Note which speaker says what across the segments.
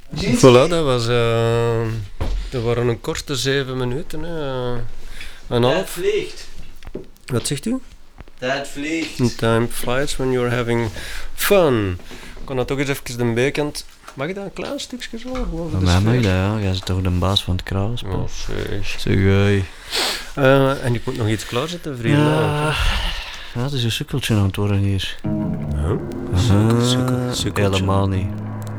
Speaker 1: Voilà, dat waren een korte 7 minuten. Een half.
Speaker 2: Tijd vliegt.
Speaker 1: Wat zegt u?
Speaker 2: Tijd vliegt.
Speaker 1: Time flies when you're having fun. Ik kan dat toch eens even de bekant. Mag ik dat een klein stukje zo?
Speaker 3: Voor mij mag dat, ja. Jij bent toch de baas van het kralenspel.
Speaker 1: Oh, zeg.
Speaker 3: Zeg, hey.
Speaker 1: En ik moet nog iets klaarzetten, vrienden.
Speaker 3: Ja, het is een sukkeltje aan het worden hier.
Speaker 1: Sukkeltje.
Speaker 3: Helemaal niet.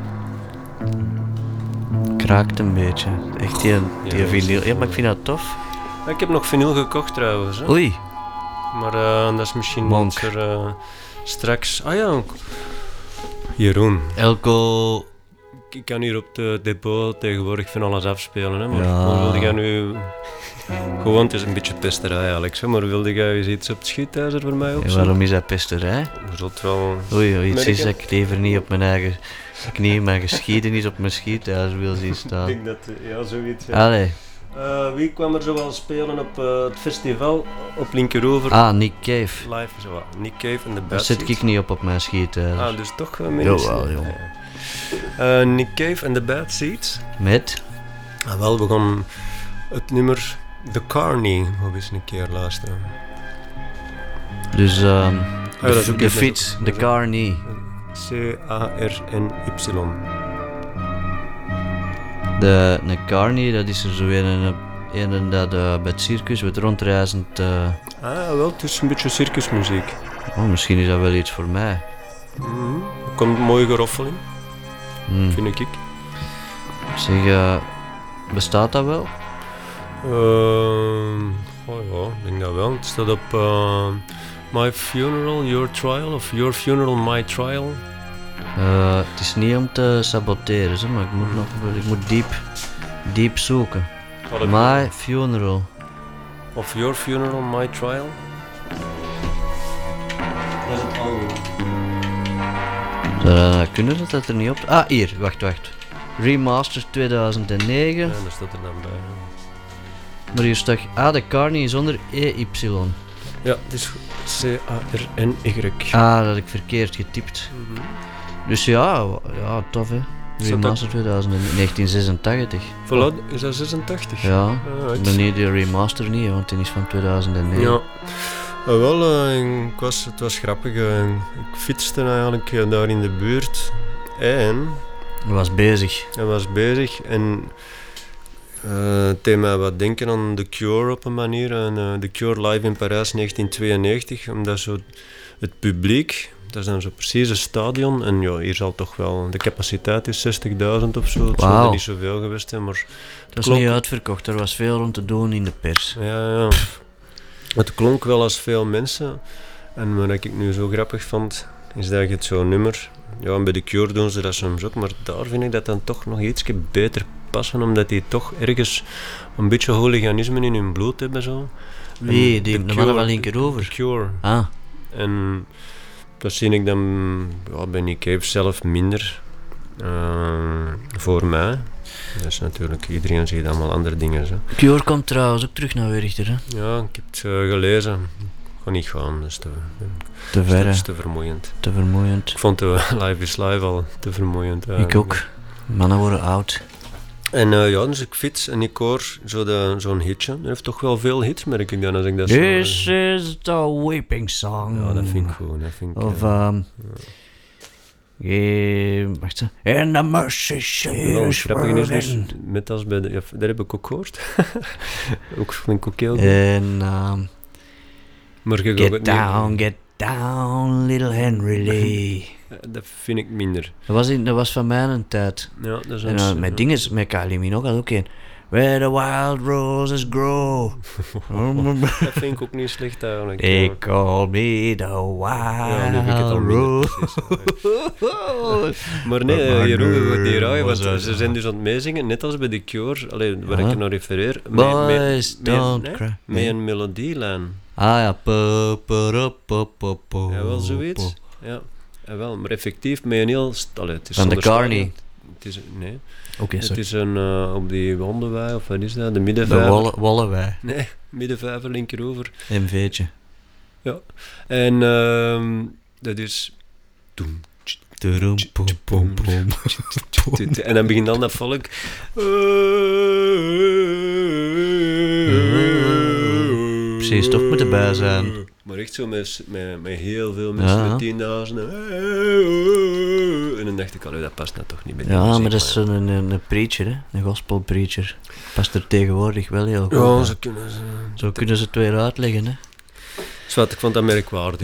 Speaker 3: Kraakt een beetje. Echt die vinyl. Ja, maar ik vind dat tof.
Speaker 1: Ik heb nog vinyl gekocht trouwens. Hè.
Speaker 3: Oei.
Speaker 1: Maar dat is misschien
Speaker 3: Monk.
Speaker 1: iets er straks... Ah ja, Jeroen.
Speaker 3: Elko...
Speaker 1: Ik kan hier op de depot tegenwoordig van alles afspelen, hè, maar
Speaker 3: Ja.
Speaker 1: dan wilde jij nu... Gewoon, het is een beetje pesterij, Alex, hè, maar wilde jij eens iets op het schiethuis er voor mij
Speaker 3: En
Speaker 1: opzoeken?
Speaker 3: waarom is dat pesterij?
Speaker 1: Je zult wel...
Speaker 3: Oei, iets is
Speaker 1: merken.
Speaker 3: dat ik liever niet op mijn eigen knie, mijn geschiedenis op mijn schiethuis wil zien
Speaker 1: Ik
Speaker 3: staan.
Speaker 1: denk dat... Ja, zoiets. Ja.
Speaker 3: Allee.
Speaker 1: Wie kwam er zoal spelen op het festival op Linkeroever?
Speaker 3: Ah, Nick Cave.
Speaker 1: Live, zo. Nick Cave en de
Speaker 3: Daar
Speaker 1: Bad
Speaker 3: zit
Speaker 1: Seeds.
Speaker 3: ik niet op mijn schiethuis.
Speaker 1: Ah, dus toch mensen.
Speaker 3: Jawel, jong.
Speaker 1: Nick Cave en de Bad Seeds.
Speaker 3: Met?
Speaker 1: Ah, wel, we gaan het nummer The Carney nog eens een keer luisteren.
Speaker 3: Dus
Speaker 1: dat is ook
Speaker 3: de
Speaker 1: iets
Speaker 3: fiets,
Speaker 1: dat-
Speaker 3: de Carney.
Speaker 1: C-A-R-N-Y.
Speaker 3: De Carney, dat is er zo een dat bij het circus wordt rondreizend.
Speaker 1: Ah, wel, het is een beetje circusmuziek.
Speaker 3: Oh, misschien is dat wel iets voor mij.
Speaker 1: Er komt mooi geroffel in, vind ik.
Speaker 3: Zeg, bestaat dat wel?
Speaker 1: Oh ja, ik denk dat wel. Het staat op My Funeral, Your Trial, of Your Funeral, My Trial.
Speaker 3: Het is niet om te saboteren, zeg, maar ik moet diep zoeken.
Speaker 1: Wat heb je?
Speaker 3: My Funeral.
Speaker 1: Of Your Funeral, My Trial. Dat is het album.
Speaker 3: Zou dat kunnen dat er niet op... Ah, hier, wacht. Remastered 2009.
Speaker 1: Ja, daar staat er dan bij.
Speaker 3: Maar hier staat... Ah, de Carney zonder EY.
Speaker 1: Ja, het is C-A-R-N-Y.
Speaker 3: Ah, dat had ik verkeerd getypt. Dus ja, tof hè. Remastered 1986.
Speaker 1: Voilà, is dat 86?
Speaker 3: Ja,
Speaker 1: Ah,
Speaker 3: ik ben niet de remaster niet, want die is van 2009.
Speaker 1: Ja. Wel, het was grappig. Ik fietste eigenlijk daar in de buurt en
Speaker 3: Ik was bezig.
Speaker 1: hij was bezig en het deed mij wat denken aan The Cure op een manier. En, The Cure live in Parijs 1992, omdat zo het publiek, dat is dan zo precies een stadion en ja, hier zal toch wel, de capaciteit is 60.000 of zo. Het zal
Speaker 3: Wauw.
Speaker 1: er niet zoveel geweest zijn, maar
Speaker 3: Dat is
Speaker 1: klonk-
Speaker 3: niet uitverkocht, er was veel om te doen in de pers.
Speaker 1: ja. Het klonk wel als veel mensen. En wat ik nu zo grappig vond, is dat je het zo'n nummer... Ja, en bij de Cure doen ze dat soms ook, maar daar vind ik dat dan toch nog iets beter passen, omdat die toch ergens een beetje hooliganisme in hun bloed hebben. Zo.
Speaker 3: Wie?
Speaker 1: En
Speaker 3: De
Speaker 1: The
Speaker 3: mannen van
Speaker 1: The
Speaker 3: Linkeroever?
Speaker 1: Cure.
Speaker 3: Ah,
Speaker 1: En dat zie ik dan bij Nick Cave zelf minder voor mij. Dat is natuurlijk, iedereen ziet allemaal andere dingen. Zo.
Speaker 3: Cure komt trouwens ook terug naar Werchter, hè?
Speaker 1: Ja, ik heb het gelezen. Ik ga niet gaan, dat is
Speaker 3: Te
Speaker 1: dat
Speaker 3: ver, hè?
Speaker 1: is te vermoeiend.
Speaker 3: Te vermoeiend.
Speaker 1: Ik vond de Live is Live al te vermoeiend.
Speaker 3: Ik ook. Mannen worden oud.
Speaker 1: En ja, dus ik fiets en ik hoor zo'n hitje. Er heeft toch wel veel hits, merk ik dan als ik dat
Speaker 3: This
Speaker 1: zo...
Speaker 3: is the weeping song.
Speaker 1: Ja, dat vind ik goed. Dat vind ik,
Speaker 3: Of, wacht eens. And the mercy seat
Speaker 1: wel
Speaker 3: is
Speaker 1: grappig is dus,
Speaker 3: burning.
Speaker 1: met als bij de... Ja, dat heb ik ook gehoord. ook vind ik ook heel goed.
Speaker 3: En,
Speaker 1: Maar je gaat het
Speaker 3: get down, little Henry Lee.
Speaker 1: dat vind ik minder.
Speaker 3: Dat was van mijn tijd.
Speaker 1: Ja, dat is
Speaker 3: En
Speaker 1: een...
Speaker 3: met dingen, met Kylie Minogue had ook een. Where the wild roses grow.
Speaker 1: Dat vind ik ook niet slecht eigenlijk.
Speaker 3: They
Speaker 1: Ja.
Speaker 3: call me the
Speaker 1: Ja, nu vind ik het al
Speaker 3: wild
Speaker 1: minder
Speaker 3: rose.
Speaker 1: precies. Maar nee, Jeroen, we gaan die raaien, want ze zijn dus aan het meezingen, net als bij The Cure, alleen waar ik naar refereer.
Speaker 3: Boys, don't
Speaker 1: nee,
Speaker 3: cry.
Speaker 1: met een melodielijn.
Speaker 3: Ah ja,
Speaker 1: Ja, wel zoiets. Ja, wel, maar effectief met een heel... het is
Speaker 3: Van de
Speaker 1: zonder
Speaker 3: Carney.
Speaker 1: stijl. Het is, nee,
Speaker 3: Oké,
Speaker 1: het
Speaker 3: sorry.
Speaker 1: is een, op die Wondenwei, of wat is dat, de
Speaker 3: De
Speaker 1: middenvijver.
Speaker 3: Wollewij.
Speaker 1: Nee, middenvijver, linkerover.
Speaker 3: MV'tje.
Speaker 1: Ja. En dat is... Doem,
Speaker 3: Turum, pom, pom, pom.
Speaker 1: En dan begint dan dat volk.
Speaker 3: Precies, toch moet erbij zijn.
Speaker 1: Maar echt zo met heel veel mensen, met 10.000. En dan dacht ik al, dat past nou toch niet bij die muziek,
Speaker 3: maar dat is een preacher, hè? Een gospel preacher. Past er tegenwoordig wel heel goed.
Speaker 1: Ja,
Speaker 3: zo kunnen ze het weer uitleggen, hè?
Speaker 1: Zwart, ik vond dat merkwaardig.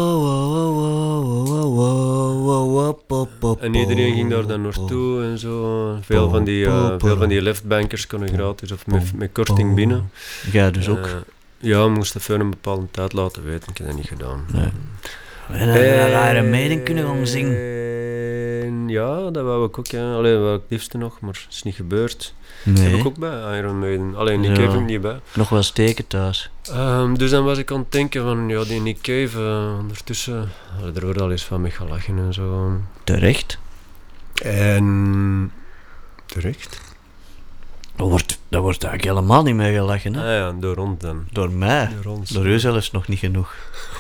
Speaker 1: En iedereen ging daar dan naartoe en zo. Veel van die leftbankers konden gratis of met korting binnen.
Speaker 3: Ja, dus ook.
Speaker 1: Ja, we moesten voor een bepaalde tijd laten weten. Ik heb dat niet gedaan.
Speaker 3: Nee. En een rare mening kunnen gaan zingen.
Speaker 1: Ja, dat wou ik ook. Ja. Alleen wou ik het liefste nog, maar het is niet gebeurd.
Speaker 3: Nee.
Speaker 1: Dat heb ik ook bij Iron Maiden. Alleen Nick Cave heb ik niet bij.
Speaker 3: Nog wel steken thuis.
Speaker 1: Dus dan was ik aan het denken van, ja, die Nick Cave, ondertussen, er wordt al eens van me gelachen en zo.
Speaker 3: Terecht?
Speaker 1: En... Terecht?
Speaker 3: Daar wordt eigenlijk helemaal niet mee gelachen, hè?
Speaker 1: Ah ja, door ons dan.
Speaker 3: Door mij? Door u zelfs nog niet genoeg.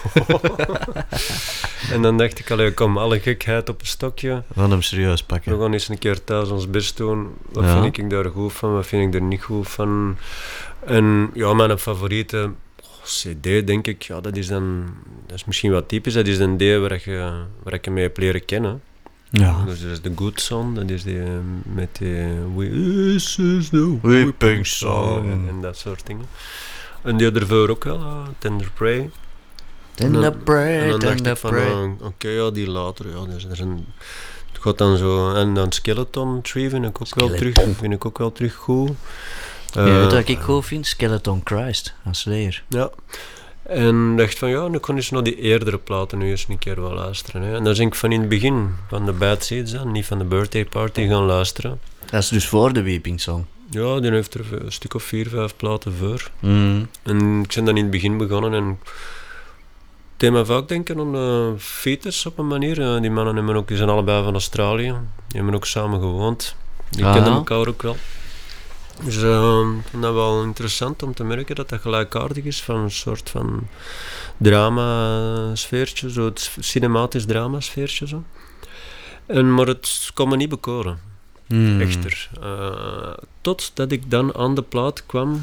Speaker 1: En dan dacht ik, allee, kom, alle gekheid op een stokje.
Speaker 3: We gaan hem serieus pakken.
Speaker 1: We gaan eens een keer thuis ons best doen. Wat vind ik daar goed van, wat vind ik er niet goed van. En ja, mijn favoriete CD, denk ik, ja, dat is misschien wat typisch. Dat is een D waar ik je mee heb leren kennen.
Speaker 3: Ja.
Speaker 1: Dus dat is de Good Song, dat is die met die This is the
Speaker 3: Weeping Song
Speaker 1: en dat soort dingen. En die ervoor ook wel, Tender Prey.
Speaker 3: Tender Prey,
Speaker 1: en dan dacht
Speaker 3: Tender
Speaker 1: ik van,
Speaker 3: Prey.
Speaker 1: oké, ja, die later, ja, dus er zijn... Het gaat dan zo... En dan Skeleton Tree vind ik ook wel terug goed.
Speaker 3: Je weet wat ik goed vind? Skeleton Christ, aan Slayer.
Speaker 1: Ja. En dacht van, ja, nu kon eens naar die eerdere platen nu eens een keer wel luisteren. Hè. En dan ben ik van in het begin van de Bad Seeds dan, niet van de Birthday Party gaan luisteren.
Speaker 3: Dat is dus voor de Weeping Song.
Speaker 1: Ja, die heeft er een stuk of 4, 5 platen voor.
Speaker 3: Mm.
Speaker 1: En ik ben dan in het begin begonnen en... Het deed me vaak denken aan Fetus op een manier. Die mannen die zijn allebei van Australië. Die hebben ook samen gewoond. Die kenden elkaar ook wel. Dus ik vond dat wel interessant om te merken dat dat gelijkaardig is van een soort van drama-sfeertje, zo het cinematisch drama-sfeertje. Zo. Maar het kon me niet bekoren, echter. Totdat ik dan aan de plaat kwam,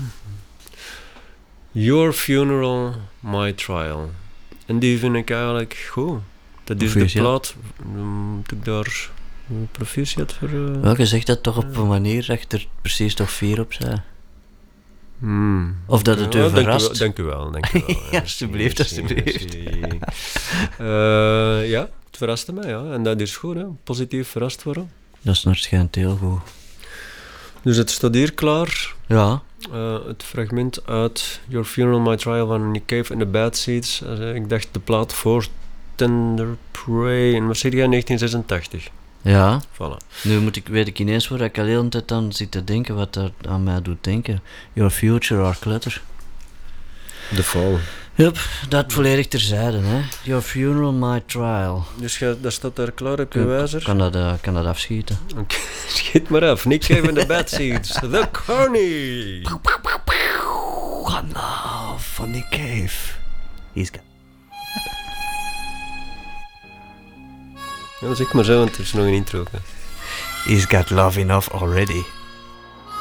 Speaker 1: Your Funeral, My Trial. En die vind ik eigenlijk goed. Dat is de plaat, moet ik daar... proficiat voor...
Speaker 3: Je zegt dat toch op een manier dat er precies toch 4 op zijn. Of dat het u verrast.
Speaker 1: Dank u wel.
Speaker 3: Ja, alsjeblieft.
Speaker 1: Ja, het verraste mij, ja. En dat is goed, hè. Positief verrast worden.
Speaker 3: Dat is waarschijnlijk heel goed.
Speaker 1: Dus het staat hier klaar.
Speaker 3: Ja.
Speaker 1: Het fragment uit Your Funeral, My Trial van Nick Cave en The Bad Seeds. Ik dacht de plaat voor Tender Prey. En wat zei jij? 1986.
Speaker 3: Ja.
Speaker 1: Voilà.
Speaker 3: Nu weet ik ineens waar ik al de hele tijd aan zit te denken, wat dat aan mij doet denken. Your Future, Our Clutter.
Speaker 1: The Fall.
Speaker 3: Yep, dat volledig terzijde, hè. Your Funeral, My Trial.
Speaker 1: Dus dat staat daar klaar op je wijzer?
Speaker 3: Kan dat afschieten.
Speaker 1: Oké, schiet maar af. Nick Cave en The Bad Seeds. The Carney.
Speaker 3: Van Nick Cave. He's got...
Speaker 1: Ja, zeg maar zo, want er is nog een intro.
Speaker 3: He's got love enough already.